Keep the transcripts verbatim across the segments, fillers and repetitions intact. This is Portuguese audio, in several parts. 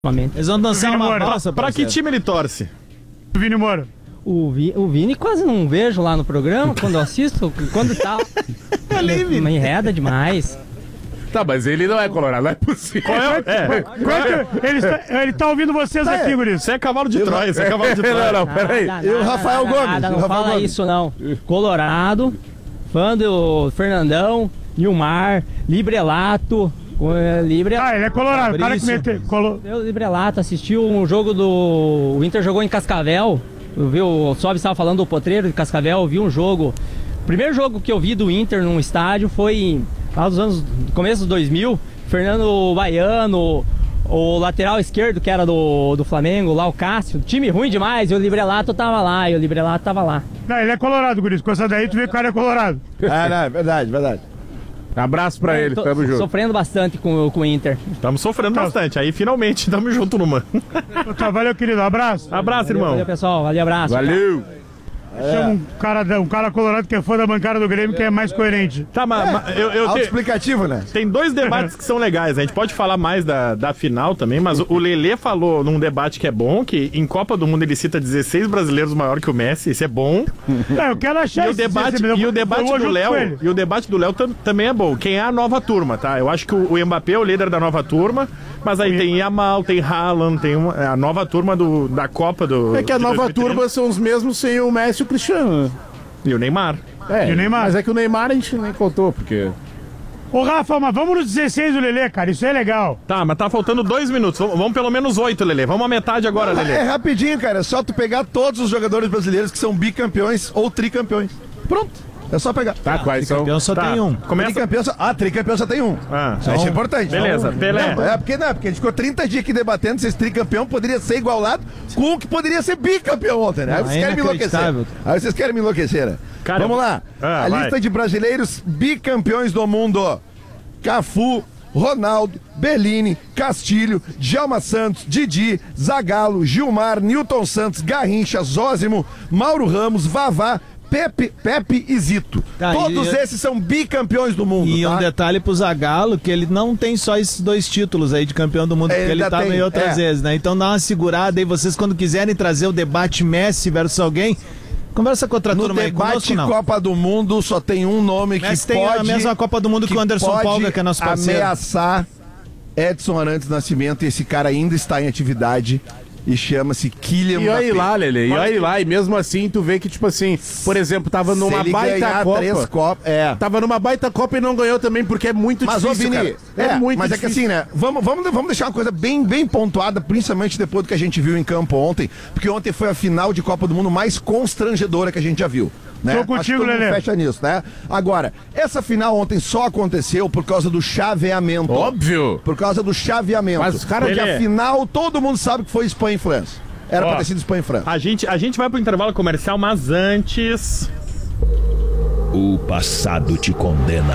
Eles vão dançar uma valsa. Pra que time ele torce? O Vini Moura. O, Vi, o Vini quase não vejo lá no programa, quando eu assisto, quando tá. Ele me enreda demais. Tá, mas ele não é colorado, não é possível. Qual é? É. Qual é? Ele, está, ele tá ouvindo vocês é. aqui, Guri. Você é cavalo de Troia, você é cavalo de Troia. Não, não, peraí. Nada, E o nada, Rafael nada, Gomes? nada, não o Rafael fala Gomes. isso não. Colorado, fã do Fernandão, Nilmar, Librelato. Libre... Ah, ele é colorado, o cara que meteu. Colo... Eu, Librelato, assistiu um jogo do. O Inter jogou em Cascavel. Viu? O Sobe estava falando do Potreiro de Cascavel. Eu vi um jogo. O primeiro jogo que eu vi do Inter num estádio foi lá dos anos. Começo dos dois mil. Fernando Baiano, o lateral esquerdo que era do, do Flamengo, lá o Cássio. Time ruim demais. E o Librelato tava lá. E o Librelato tava lá. Não, ele é colorado, Guri. Com essa daí tu vê que o cara é colorado. Ah, não, é verdade, verdade. Abraço pra É, ele, tô tamo junto. Sofrendo bastante com, com o Inter. Estamos sofrendo bastante. Aí finalmente tamo junto numa. Tá, valeu, querido. Abraço. Abraço, Valeu, irmão. valeu, pessoal. Valeu, abraço. Valeu! Chama um cara, um cara colorado que é fã da bancada do Grêmio, que é mais coerente. Tá, mas, mas eu, eu te, Autoexplicativo, né? tem dois debates que são legais. A gente pode falar mais da, da final também, mas o Lelê falou num debate que é bom, que em Copa do Mundo ele cita dezesseis brasileiros maior que o Messi, isso é bom. É, eu quero achar E o esse- debate, esse- e o eu debate vou do junto Léo, com ele. e o debate do Léo tam- também é bom. Quem é a nova turma, tá? Eu acho que o, o Mbappé é o líder da nova turma, mas aí tem Yamal, tem Haaland, tem uma- é a nova turma do, da Copa do É que a de nova dois mil e trinta. turma são os mesmos sem o Messi e o Cristiano. né? E o Neymar. É, E o Neymar? mas é que o Neymar a gente nem contou, porque... Ô, Rafa, mas vamos nos dezesseis do Lelê, cara. Isso é legal. Tá, mas tá faltando dois minutos. Vamos, vamos pelo menos oito, Lelê. Vamos a metade agora, Lelê. É rapidinho, cara. É só tu pegar todos os jogadores brasileiros que são bicampeões ou tricampeões. Pronto. É só pegar. Tá, quais são? Campeão só Tá, tem um. Começa. Tricampeão só... Ah, tricampeão só tem um. Ah, Isso é importante. beleza, Pelé. Não, é porque não, porque a gente ficou trinta dias aqui debatendo se esse tricampeão poderia ser igualado com o que poderia ser bicampeão ontem, né? Aí vocês é querem me enlouquecer. inacreditável. Aí vocês querem me enlouquecer, né? Cara, Vamos lá. Ah, a vai. lista de brasileiros bicampeões do mundo. Cafu, Ronaldo, Bellini, Castilho, Djalma Santos, Didi, Zagallo, Gilmar, Newton Santos, Garrincha, Zózimo, Mauro Ramos, Vavá, Pepe, Pepe e Zito. Tá, Todos e- esses são bicampeões do mundo, E tá? um detalhe pro Zagallo, que ele não tem só esses dois títulos aí de campeão do mundo, É, porque ele ainda tava tem, em outras é. vezes, né? Então dá uma segurada aí, vocês quando quiserem trazer o debate Messi versus alguém, conversa com outra No turma aí, debate conosco não. Copa do Mundo só tem um nome que Messi tem pode... a mesma Copa do Mundo que o Anderson pode Polga, que é nosso parceiro. ameaçar Edson Arantes Nascimento, e esse cara ainda está em atividade e chama-se Kylian E olha aí Mbappé. lá, Lele, e olha aí lá, e mesmo assim tu vê que, tipo assim, por exemplo, tava numa Se ele baita ganhar Copa. três Copas... É. Tava numa baita Copa e não ganhou também, porque é muito Mas, ô difícil, Vini, cara. é, muito mas é que difícil. assim, né? Vamos, vamos, vamos deixar uma coisa bem, bem pontuada, principalmente depois do que a gente viu em campo ontem, porque ontem foi a final de Copa do Mundo mais constrangedora que a gente já viu. Né? Tô Acho que contigo, todo mundo Lelê. fecha nisso, né? Agora, essa final ontem só aconteceu por causa do chaveamento. Óbvio. Por causa do chaveamento. Mas os caras- Porque Lelê. a final, todo mundo sabe que foi Espanha e França. Era Ó, pra ter sido Espanha e França. A gente, a gente vai pro intervalo comercial, mas antes... O passado te condena.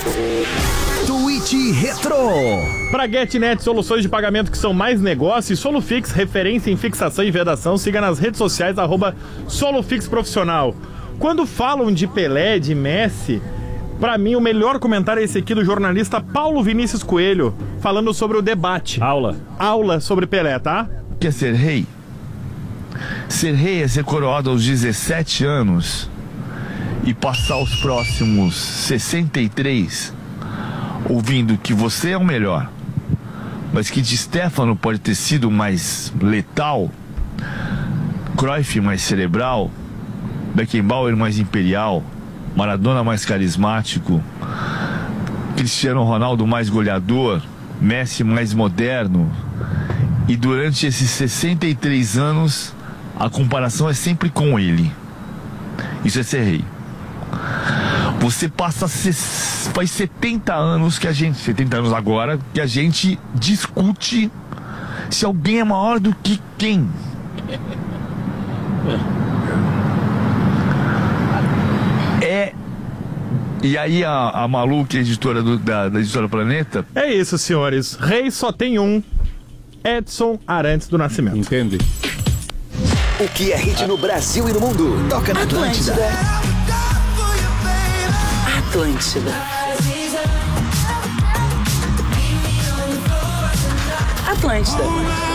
Tweet Retro. Pra GetNet, soluções de pagamento que são mais negócio, e Solufix, referência em fixação e vedação. Siga nas redes sociais, arroba Solufix Profissional. Quando falam de Pelé, de Messi, pra mim o melhor comentário é esse aqui do jornalista Paulo Vinícius Coelho, falando sobre o debate. Aula. Aula sobre Pelé, tá? Quer ser rei? Ser rei é ser coroado aos dezessete anos e passar os próximos sessenta e três ouvindo que você é o melhor, mas que Di Stéfano pode ter sido mais letal, Cruyff mais cerebral, Beckenbauer mais imperial, Maradona mais carismático, Cristiano Ronaldo mais goleador, Messi mais moderno. E durante esses sessenta e três anos, a comparação é sempre com ele. Isso é ser rei. Você passa ses- faz setenta anos que a gente, setenta anos agora, que a gente discute se alguém é maior do que quem. É. E aí a, a Malu, que é editora do- da, da editora Planeta, É isso, senhores. Rei só tem um. Edson Arantes do Nascimento. Entende? O que é hit no Brasil e no mundo? Toca na Atlântida. Atlântida. Atlântida.